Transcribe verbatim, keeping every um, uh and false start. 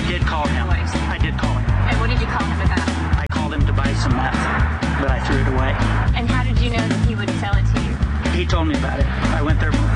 did call him. Voice. I did call him. And what did you call him about? I called him to buy some meth, but I threw it away. And how did you know that he would sell it to you? He told me about it. I went there